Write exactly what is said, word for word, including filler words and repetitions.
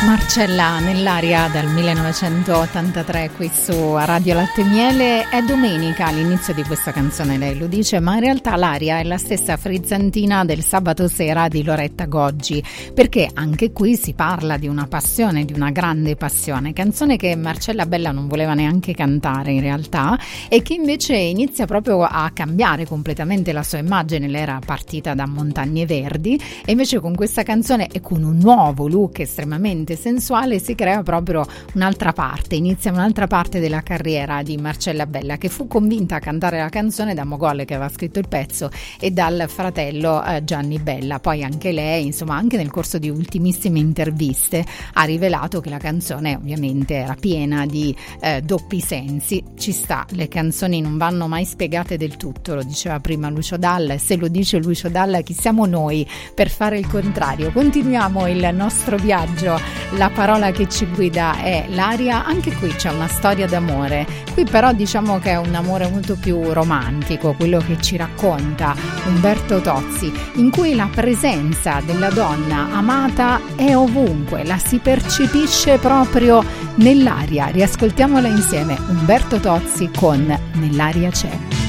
Marcella nell'aria dal millenovecentottantatré qui su Radio Latte e Miele. È domenica all'inizio di questa canzone, lei lo dice, ma in realtà l'aria è la stessa frizzantina del sabato sera di Loretta Goggi, perché anche qui si parla di una passione, di una grande passione, canzone che Marcella Bella non voleva neanche cantare in realtà e che invece inizia proprio a cambiare completamente la sua immagine. Lei era partita da Montagne Verdi e invece con questa canzone e con un nuovo look estremamente sensuale si crea proprio un'altra parte, inizia un'altra parte della carriera di Marcella Bella, che fu convinta a cantare la canzone da Mogol, che aveva scritto il pezzo, e dal fratello eh, Gianni Bella. Poi anche lei, insomma, anche nel corso di ultimissime interviste ha rivelato che la canzone ovviamente era piena di eh, doppi sensi. Ci sta, le canzoni non vanno mai spiegate del tutto, lo diceva prima Lucio Dalla, e se lo dice Lucio Dalla chi siamo noi per fare il contrario? Continuiamo il nostro viaggio. La parola che ci guida è l'aria. Anche qui c'è una storia d'amore, qui però diciamo che è un amore molto più romantico, quello che ci racconta Umberto Tozzi, in cui la presenza della donna amata è ovunque, la si percepisce proprio nell'aria. Riascoltiamola insieme, Umberto Tozzi con Nell'aria c'è.